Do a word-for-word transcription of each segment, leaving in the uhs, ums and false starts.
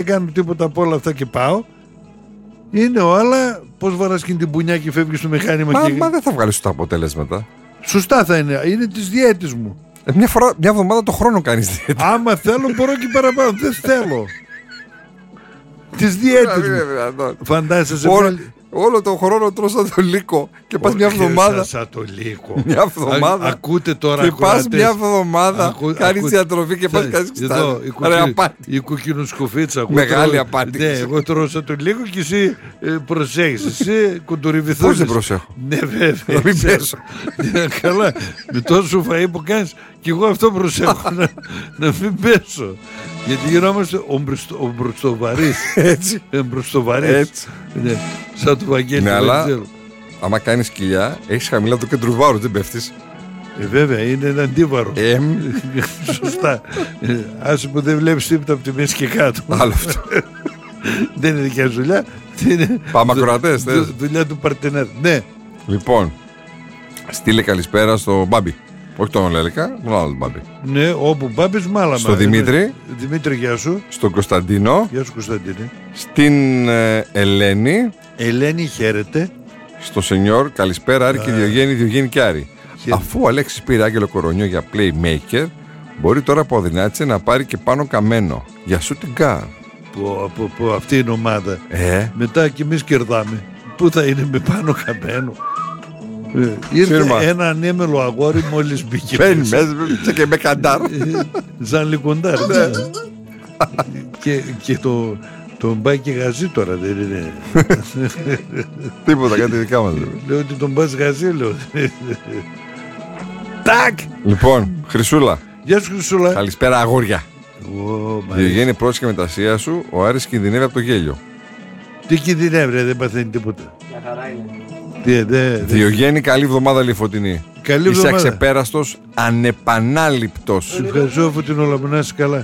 κάνω τίποτα από όλα αυτά και πάω. Είναι ο άλλα, πώς βαράς και την πουνιά και φεύγεις στο μηχάνημα. Μα, και... μα δεν θα βγάλεις τα αποτέλεσματα. Σωστά θα είναι. Είναι της διέτης μου. Ε, μια, φορά, μια εβδομάδα το χρόνο κάνεις διέτη. Άμα θέλω μπορώ και παραπάνω. Δεν θέλω. Της διέτης μου. Φαντάζεσαι. Όλο, όλο τον χρόνο τρως σαν το λύκο και πας μια εβδομάδα. Σαν το λύκο. Μια εβδομάδα. Α, ακούτε τώρα. Και πας μια εβδομάδα. Ακού, κάνεις ακού, διατροφή και πας κάνεις εδώ, η, κουκκι, η κουκκινοσκοφίτσα. Μεγάλη απάτη. Ναι, εγώ τρώω σαν το λύκο και εσύ ε, προσέχεις. Εσύ κουντουριβηθούς. Πώς δεν προσέχω. Ναι, βέβαια. Να μην πέσω. Καλά. Με τόσο φαΐ που κάνεις και εγώ αυτό προσέχω. να, να μην πέσω. Γιατί γινόμαστε ο μπροστοβαρής. Έτσι. Μπροστοβαρής. Ναι, σαν του Βαγγέλη. Ναι, αλλά άμα κάνεις κοιλιά, έχεις χαμηλά το κέντρο βάρους, δεν πέφτεις. Ε, βέβαια, είναι ένα αντίβαρο. Ε, Σωστά. ε, άσε που δεν βλέπεις τίποτα από τη μέση και κάτω. Άλλο αυτό. Δεν είναι δικιά σου δουλειά. Πάμε ακροατές, θες. Δουλειά του παρτενέρ. Ναι. Λοιπόν, στείλε καλησπέρα στο Μπάμπη. Όχι τον Λέλικα, τον άλλο Μπάμπη. Ναι, όπου Μπάμπης μάλαμα. Στο Δημήτρη. Δημήτρη, γεια σου. Στον Κωνσταντίνο. Γεια σου, Κωνσταντίνη. Στην ε, Ελένη. Ελένη, χαίρετε. Στο Σενιόρ, καλησπέρα, Άρη και Διογέννη, Διογέννη και Άρη. Χαίρετε. Αφού ο Αλέξης πήρε Άγγελο Κορονιό για playmaker, μπορεί τώρα από αδυνάτησε να πάρει και πάνω Καμένο για shooting guard. Που, που, που αυτή είναι η ομάδα. Ε. Μετά κι εμείς κερδάμε. Πού θα είναι με πάνω Καμένο. Ε, ήρθε Σύρμα. ένα ανέμελο αγόρι μόλις μπήκε. Μπαίνει μέσα και με καντάρ. Ζαν Λικοντάρ. και, και το, τον πάει και γαζί τώρα, δεν είναι. Τίποτα, κάτι δικά μας. Λέω ότι τον πας γαζί, λέω. Τάκ! Λοιπόν, Χρυσούλα. Γεια σου, Χρυσούλα. Καλησπέρα, αγόρια. Oh, Διογέννη, πρόσεχε με τα ασία σου. Ο Άρης κινδυνεύει από το γέλιο. τι κινδυνεύει, ρε, δεν παθαίνει τίποτα. Μια χαρά είναι. Τι, δε, δε. Διογέννη, καλή εβδομάδα, Λιφωτινή. Καλή Είσαι εβδομάδα. αξεπέραστος, ανεπανάληπτος. Σου ευχαριστώ, αφού την όλα μου να είσαι καλά.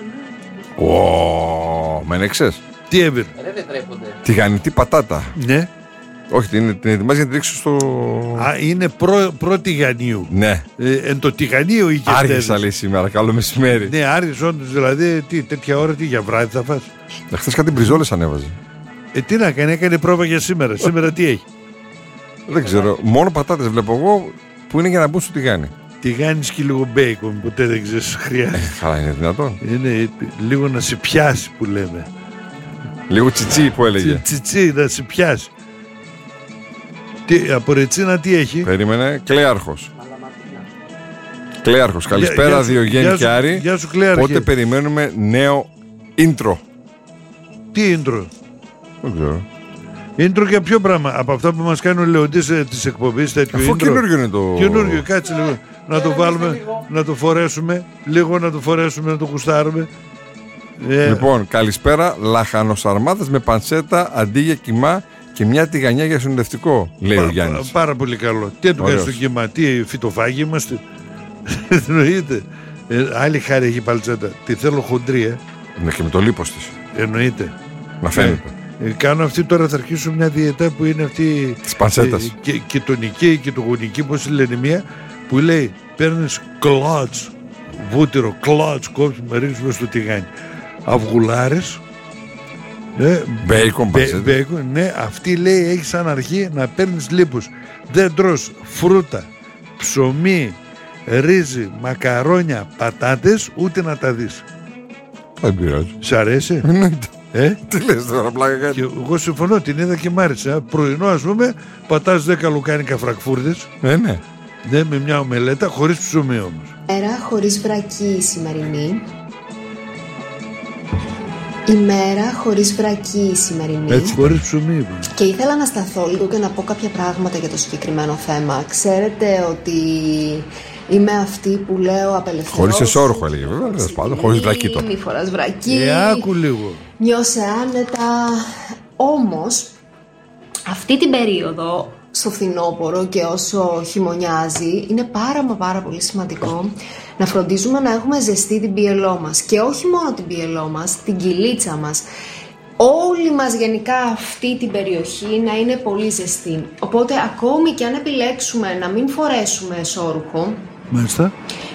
Ω, με νεξές. Τι έβγαινε. Ρε δεν τρέπονται. Τηγανιτή πατάτα. Ναι. Όχι, την, την ετοιμάζει για να την ρίξω στο. Α, είναι προ, πρώτη Γανίου. Ναι. Ε, εν το τηγανίο είχε Άργησα, φταίει. λέει σήμερα. Καλό μεσημέρι. Ναι, άργησε όντως, δηλαδή, τι, τέτοια ώρα, τι για βράδυ θα φας. Χθες κάτι μπριζόλες ανέβαζε. Ε, τι να κάνει, έκανε πρόβα για σήμερα. Σήμερα τι έχει. Δεν ξέρω. Μόνο πατάτες βλέπω εγώ που είναι για να μπουν στο τηγάνι. Τηγάνεις και λίγο μπέικον, ποτέ δεν ξέρεις, χρειάζεται. Καλά, είναι δυνατόν. Είναι λίγο να σε πιάσει που λέμε. Λίγο τσιτσί που έλεγε. Τσιτσί, να σε πιάσει. Τι, από ρετσίνα τι έχει. Περίμενε. Κλέαρχος. Μαλαματίνα. Κλέαρχος. Καλησπέρα, Γεια- γεια σου- Διογέννη γεια και σου- Άρη. γεια σου, Κλέαρχε. Πότε περιμένουμε νέο intro. Τι intro. Δεν ξέρω. Intro για ποιο πράγμα. Από αυτά που μας κάνει ο Λεοντής ε, της εκπομπής, τέτοιο Αφού intro. καινούργιο είναι το. Καινούργιο, κάτσε λίγο. Να το βάλουμε, να το φορέσουμε. Λίγο να το φορέσουμε, να το κουστάρουμε. Ε, Λοιπόν, καλησπέρα. Λαχανοσαρμάδες με πανσέτα αντί για κιμά και μια τηγανιά για συνοδευτικό, λέει ο πα- Γιάννης. πα- πάρα πολύ καλό. Τι να του κάνεις Ωραίος. στο κύμα, τι φυτοφάγοι είμαστε. Εννοείται. Ε, άλλη χάρη έχει η παλτσέτα. Τη θέλω χοντρή, ε. Ναι, και με το λίπος της. Εννοείται. Να φαίνεται. Ε, κάνω αυτή τώρα, θα αρχίσω μια διαιτά που είναι αυτή. Της πανσέτας. Ε, και, και τονική και το γονική, πώς τη λένε μία, που λέει παίρνεις κλάτς, βούτυρο, κλάτς, κόψεις με ρίχνεις στο τηγάνι. Αυγουλάρες. Ε, Μπέικον, μπέ- πανσέτα. μπέικον, ναι, αυτή λέει έχει σαν αρχή να παίρνεις λίπους. Δεν τρως φρούτα, ψωμί, ρύζι, μακαρόνια, πατάτες, ούτε να τα δεις. Δεν πειράζει. Σ' αρέσει? Εννοείται. Ε? Τι λες τώρα, πλάκα κάνει. Και εγώ συμφωνώ, την είδα και μ' άρεσε. α. Πρωινό, ας πούμε, πατάς δέκα λουκάνικα φρακφούρδες, Ε, ναι. ναι, με μια ομελέτα, χωρίς ψωμί όμως. Μέρα χωρίς βρακή η σημερινή. Ημέρα χωρίς βρακή η σημερινή. Έτσι. Χωρίς ψωμί, είπα. Και ήθελα να σταθώ λίγο και να πω κάποια πράγματα για το συγκεκριμένο θέμα. Ξέρετε ότι είμαι αυτή που λέω απελευθερώσει. Χωρίς εσώρουχο, έλεγε, βέβαια, τέλος πάντων, χωρίς βρακή τώρα. Μη φοράς βρακή. Ε, άκου λίγο. Νιώσε άνετα. Όμως, αυτή την περίοδο, στο φθινόπωρο και όσο χειμωνιάζει, είναι πάρα μα πάρα πολύ σημαντικό να φροντίζουμε να έχουμε ζεστή την πίελό μας. Και όχι μόνο την πίελό μας, την κοιλίτσα μας. Όλη μας γενικά αυτή την περιοχή να είναι πολύ ζεστή. Οπότε ακόμη και αν επιλέξουμε να μην φορέσουμε εσώρουχο, Μάλιστα.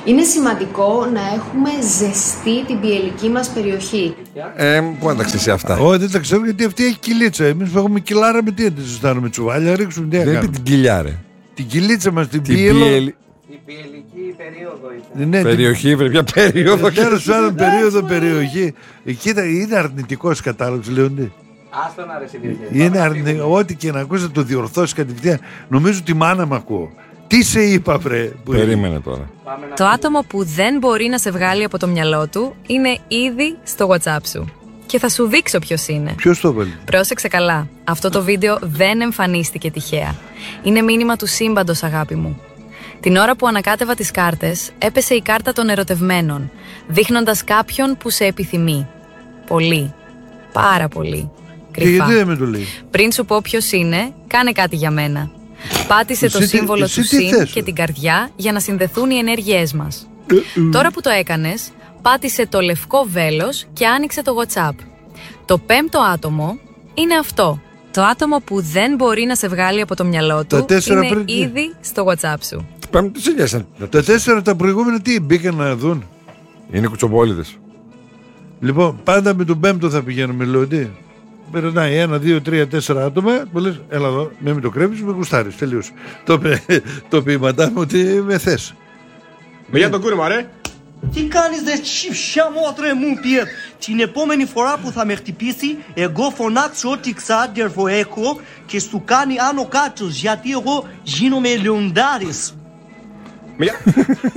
Είναι σημαντικό να έχουμε ζεστή την πιελική μας περιοχή. Ε, πού να τα ξέρει αυτά. Όχι, δεν τα ξέρω γιατί αυτή έχει κυλίτσα. Εμείς που έχουμε κιλάρα με τι να τη ζεστάνουμε, τσουβάλια, ρίξουμε τι να Δεν είπε κάνουμε. την κοιλιά, ρε. Την κυλίτσα μας, την Την πίελο. πιελ- Η πιελική περίοδο ήταν. Ναι, την- Περιοχή, βρε, ποια περίοδο. Τέλος πάντων, περίοδο, περιοχή. Εκεί ήταν- είναι αρνητικός κατάλογος, Λεωνί. Άστον αρέσει διότι. Είναι αρνητικό. Ό,τι και να ακούσει, το διορθώσει κατευθείαν. Νομίζω τη μάνα μου ακούω. Τι σε είπα, βρε. που- Περίμενε τώρα. Το άτομο που δεν μπορεί να σε βγάλει από το μυαλό του είναι ήδη στο WhatsApp σου. Και θα σου δείξω ποιος είναι. Ποιος το έβαλε. Πρόσεξε καλά. Αυτό το βίντεο δεν εμφανίστηκε τυχαία. Είναι μήνυμα του σύμπαντος, αγάπη μου. Την ώρα που ανακάτευα τις κάρτες, έπεσε η κάρτα των ερωτευμένων, δείχνοντας κάποιον που σε επιθυμεί. Πολύ. Πάρα πολύ. Και Κρυφά. γιατί δεν με το λέει. Πριν σου πω ποιος είναι, κάνε κάτι για μένα. Πάτησε Εσύ το τι- σύμβολο εσύ του τι συν θες, και ε? την καρδιά για να συνδεθούν οι ενέργειές μας. Τώρα που το έκανες, πάτησε το λευκό βέλος και άνοιξε το WhatsApp. Το πέμπτο άτομο είναι αυτό. Το άτομο που δεν μπορεί να σε βγάλει από το μυαλό Τα του τέσσερα είναι πριν τι? ήδη στο WhatsApp σου. Πάμε του ηλιάσαν. Τα τέσσερα τα προηγούμενα τι μπήκαν να δουν. Είναι κουτσομπόλιδες. Λοιπόν, πάντα με τον πέμπτο θα πηγαίνουμε, Λεωνί. Περνάει ένα, δύο, τρία, τέσσερα άτομα. Μου λες, έλα εδώ, με μην το κρέμεις, με γουστάρεις. Τελείως. Το, πει- το πει η μαντά μου ότι με θες. Με για το κούρεμα, ρε. Τι κάνεις δε τσιφσιά μότρε μου πιέτ. Την επόμενη φορά που θα με χτυπήσει, εγώ φωνάξω ό,τι ξάντερβο έχω και σου κάνει άνω κάτω, γιατί εγώ γίνομαι λιοντάρης. Με για...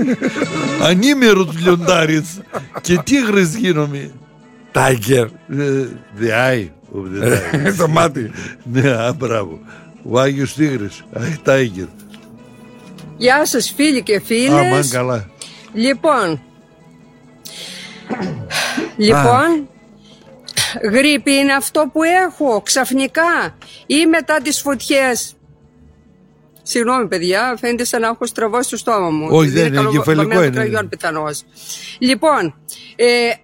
Ανήμερος λιοντάρης και τίγρης γίνομαι. Τάγκερ. Ε, The eye of the tiger. Το μάτι. Ναι, α, μπράβο. Ο Άγιος Τίγρης. Αχ, Tiger. Γεια σας φίλοι και φίλες. Αμάν καλά. Λοιπόν, λοιπόν, γρίπη είναι αυτό που έχω ξαφνικά ή μετά τις φωτιές. Συγγνώμη παιδιά, φαίνεται σαν να έχω στραβώσει το στόμα μου. Όχι, δεν είναι, εγκεφαλικό είναι. Κραγιόν, πιθανώς. Λοιπόν, ε,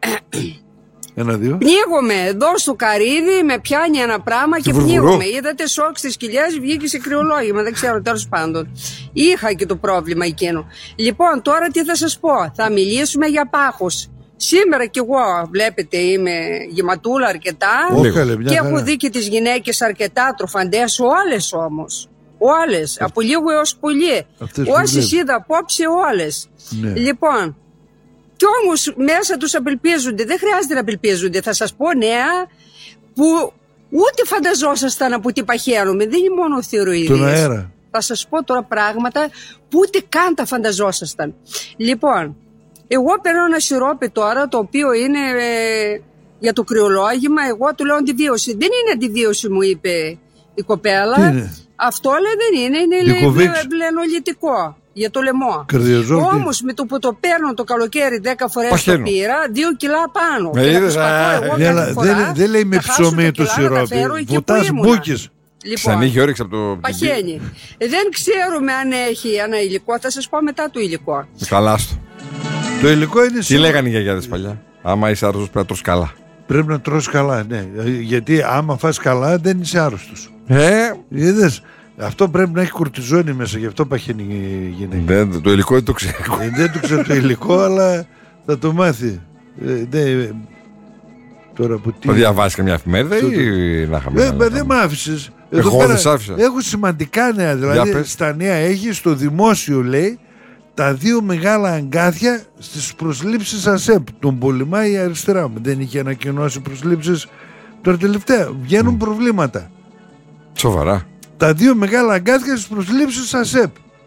Ένα, δύο. πνίγομαι εδώ στο καρύδι, με πιάνει ένα πράγμα και βουρβουρό. πνίγομαι. Είδατε σοκ στις κοιλιές, βγήκε σε κρυολόγημα, δεν ξέρω, τέλος πάντων. Είχα και το πρόβλημα εκείνο. Λοιπόν, τώρα τι θα σας πω, θα μιλήσουμε για πάχους. Σήμερα κι εγώ, βλέπετε, είμαι γεματούλα αρκετά Όχι, καλέ, μια και χαρά. έχω δει και τις γυναίκες αρκετά τροφαντές, όλες όμως. Όλες, από λίγο έως πολύ. Αυτές που Όσες βλέπεις. είδα απόψε, όλες. Ναι. Λοιπόν, κι όμως μέσα τους απελπίζονται, δεν χρειάζεται να απελπίζονται. Θα σας πω νέα που ούτε φανταζόσασταν από τι παχαίνουμε. Δεν είναι μόνο θηροειδίες. Τον αέρα. Θα σας πω τώρα πράγματα που ούτε καν τα φανταζόσασταν. Λοιπόν, εγώ παίρνω ένα σιρόπι τώρα το οποίο είναι ε, για το κρυολόγημα. Εγώ του λέω αντιβίωση. Δεν είναι αντιβίωση, μου είπε η κοπέλα. Τι είναι? Αυτό λέει δεν είναι, είναι λέει, Λικοβίξ. βλε- βλενολιτικό για το λαιμό. Καρδιοζόλ, τι? Όμως με το που το παίρνω το καλοκαίρι δέκα φορές το Παχαίνω. πήρα, δύο κιλά πάνω. Με Και να είδες, προσπαθώ α, εγώ Ναι, κάθε αλλά φορά δεν, δεν λέει με να χάσω ψωμί τα το κιλά, να τα φέρω σιρόπι. εκεί που Βουτάς ήμουνα. μπούκες. Σαν Λοιπόν, είχε όρεξη από το. παχαίνει. Ε, Δεν ξέρουμε αν έχει ένα υλικό, θα σας πω μετά το υλικό. Καλά στο. Το υλικό είναι Τι σίγουρο. λέγανε οι γιαγιάδες παλιά. Άμα είσαι άρρωστος πρέπει να τρως καλά. Πρέπει να τρως καλά, ναι. Γιατί άμα φας καλά δεν είσαι άρρωστος. Ε, Είδες, αυτό πρέπει να έχει κορτιζόνη μέσα, γι' αυτό παχαίνει η γυναίκα. δεν, το υλικό δεν το ξέρω. Ε, δεν του ξέρω το υλικό, αλλά θα το μάθει. Ε, ναι, τώρα που τι... Θα διαβάσει καμιά εφημερίδα Το- ή να είχαμε. Ε, ένα μα δεν θέμα. μ' άφησες. Εγώ Εδώ πέρα δεν σ' άφησα. Έχω σημαντικά νέα. Για Δηλαδή, πες. στα νέα έχει στο δημόσιο, λέει, τα δύο μεγάλα αγκάθια στις προσλήψεις ΑΣΕΠ. Τον πολεμάει η αριστερά. Δεν είχε ανακοινώσει προσλήψεις τώρα τελευταία. Βγαίνουν προβλήματα. Σοβαρά. Τα δύο μεγάλα αγκάθια στις προσλήψεις ΑΣΕΠ.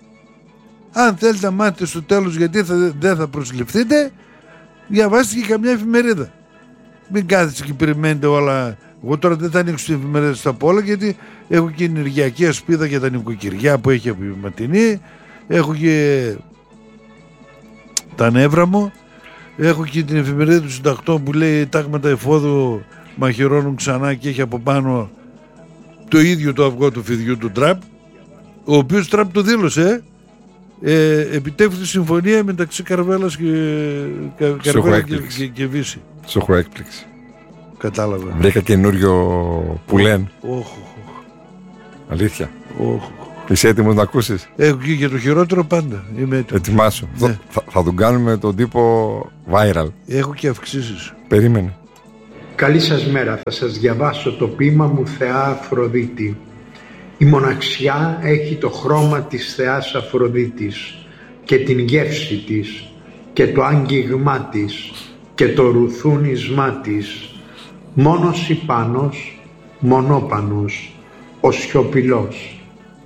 Αν θέλετε να μάθετε στο τέλος γιατί θα, δεν θα προσληφθείτε, διαβάστε και καμιά εφημερίδα. Μην κάθεστε και περιμένετε όλα. Εγώ τώρα δεν θα ανοίξω την εφημερίδα στα πόλα, γιατί έχω και ενεργειακή ασπίδα για τα νοικοκυριά που έχει απογευματινή. Έχω και τα νεύρα μου. Έχω και την εφημερίδα του συντακτών που λέει τάγματα εφόδου μαχαιρώνουν ξανά και έχει από πάνω το ίδιο το αυγό του φιδιού του Τραμπ, ο οποίος Τραμπ το δήλωσε. Ε, επιτεύχθη συμφωνία μεταξύ Καρβέλας και, Κα- Σου Καρβέλα έχω και, έκπληξη. και, και Βύση. Σου έχω έκπληξη. Κατάλαβα. Βρήκα καινούριο πουλέν. Όχ, Αλήθεια. όχ, όχ. Είσαι έτοιμος να ακούσεις? Έχω και για το χειρότερο πάντα. Είμαι έτοιμος. Ετοιμάσου. Ναι. Θα, θα τον κάνουμε τον τύπο viral. Έχω και αυξήσεις. Περίμενε. Καλή σας μέρα. Θα σας διαβάσω το ποίημα μου Θεά Αφροδίτη. Η μοναξιά έχει το χρώμα της Θεάς Αφροδίτης και την γεύση της και το άγγιγμά της και το ρουθούνισμά της. Μόνος υπάνος, μονόπανος, ο σιωπηλός.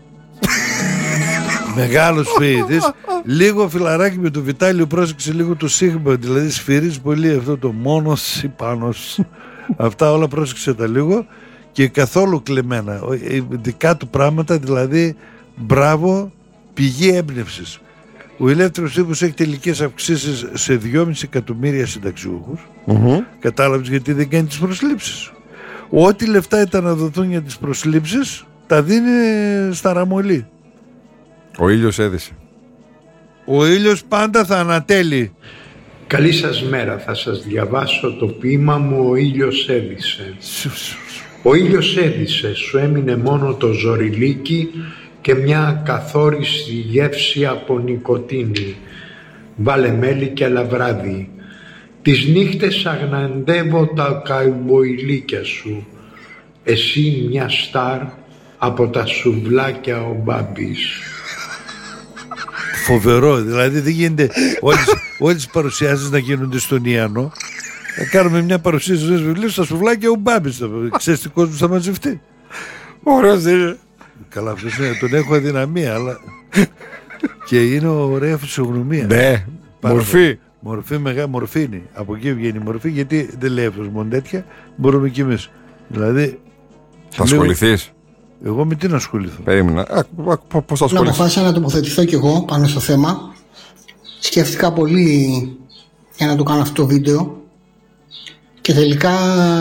Μεγάλος ποιητής. Λίγο φιλαράκι με το Βιτάλιο, πρόσεξε λίγο το σίγμα, δηλαδή σφυρίζει πολύ αυτό το μόνος υπάνος. Αυτά όλα πρόσεξε τα λίγο και καθόλου κλεμμένα. Δικά του πράγματα, δηλαδή μπράβο, πηγή έμπνευσης. Ο ελεύθερος τύπος έχει τελικές αυξήσεις σε δυόμισι εκατομμύρια συνταξιούχους. Mm-hmm. Κατάλαβες γιατί δεν κάνει τις προσλήψεις. Ό,τι λεφτά ήταν να δοθούν για τις προσλήψεις τα δίνει στα ραμολί. Ο ήλιος έδισε. Ο ήλιος πάντα θα ανατέλει. Καλή σας μέρα. Θα σας διαβάσω το ποίημα μου «Ο ήλιος έδισε». Ο ήλιος έδισε, σου έμεινε μόνο το ζωριλίκι και μια καθόριστη γεύση από νικοτίνη. Βάλε μέλι και αλαβράδι. Τις νύχτες αγναντεύω τα καημποϊλίκια σου. Εσύ μια στάρ από τα σουβλάκια ο Μπάμπης. Φοβερό, δηλαδή δεν γίνεται όλες, όλες τις παρουσιάσεις να γίνονται στον Ιαννό. Θα κάνουμε μια παρουσίαση στις βιβλίες στα σουβλάκια ο Μπάμπης. Ξέρεις τι κόσμος θα μαζευτεί. Ωραίος είναι. Καλά, αυτός είναι, τον έχω αδυναμία, αλλά και είναι ωραία φυσιογνωμία. Ναι, μορφή. Μορφή, μεγάλη μορφή είναι. Από εκεί βγαίνει η μορφή, γιατί δεν λέει αυτός μόνο τέτοια, μπορούμε κι εμείς. Δηλαδή. Θα ασχοληθείς? Εγώ με τι να ασχοληθώ? Περίμενα. Πώς θα ασχοληθείς? Να αποφάσισα να τοποθετηθώ κι εγώ πάνω στο θέμα. Σκέφτηκα πολύ για να το κάνω αυτό το βίντεο και τελικά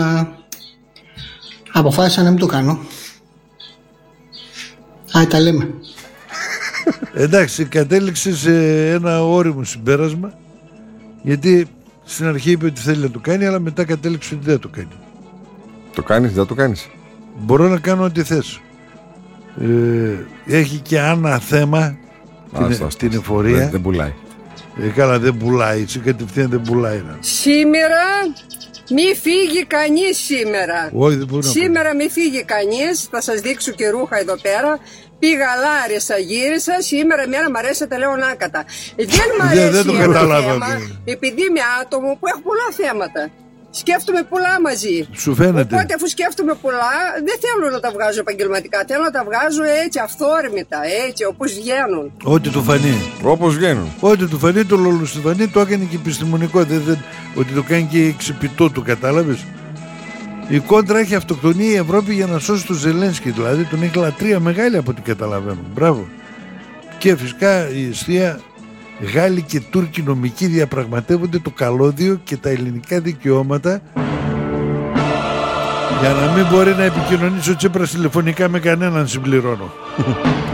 αποφάσισα να μην το κάνω. Α, τα λέμε. Εντάξει, κατέληξε σε ένα όριμο συμπέρασμα, γιατί στην αρχή είπε ότι θέλει να το κάνει, αλλά μετά κατέληξε ότι δεν το κάνει. Το κάνεις, δεν το κάνεις? Μπορώ να κάνω ό,τι θες. Ε, έχει και ένα θέμα την, την εφορία. Δεν, δεν πουλάει. Ε, καλά, δεν πουλάει. Έτσι κατευθείαν δεν πουλάει. Να. Σήμερα μη φύγει κανείς σήμερα. Όχι, δεν μπορεί να σήμερα μη φύγει κανείς. Θα σας δείξω και ρούχα εδώ πέρα. Πήγα Λάρισα, γύρισα. Σήμερα εμένα μ' αρέσει τα λέω άκατα. Δεν μ' αρέσει δεν, δεν το θέμα, επειδή είμαι άτομο που έχω πολλά θέματα. Σκέφτομαι πολλά μαζί. Σου φαίνεται. Οπότε αφού σκέφτομαι πολλά, δεν θέλω να τα βγάζω επαγγελματικά. Θέλω να τα βγάζω έτσι αυθόρμητα, έτσι όπως βγαίνουν. Ό,τι του φανεί. Όπως βγαίνουν. Ό,τι του φανεί, το λολοστιφανεί, το έκανε και επιστημονικό. Δεν, δεν, ότι το κάνει και εξυπητό του, κατάλαβες. Η κόντρα έχει αυτοκτονία η Ευρώπη για να σώσει τον Ζελένσκι. Δηλαδή τον έχει λατρεία μεγάλη από ό,τι καταλαβαίνω. Μπράβο. Και φυσικά η αιστεία. Γάλλοι και Τούρκοι νομικοί διαπραγματεύονται το καλώδιο και τα ελληνικά δικαιώματα για να μην μπορεί να επικοινωνήσει ο Τσίπρας τηλεφωνικά με κανέναν, συμπληρώνω.